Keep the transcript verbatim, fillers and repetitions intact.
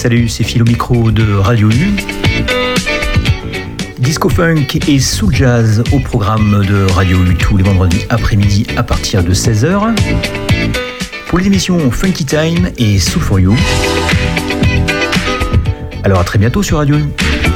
Salut, c'est Phil au micro de Radio U. Disco Funk et Soul Jazz au programme de Radio U tous les vendredis après-midi à partir de seize heures. Pour les émissions Funky Time et Soul for You. Alors à très bientôt sur Radio U.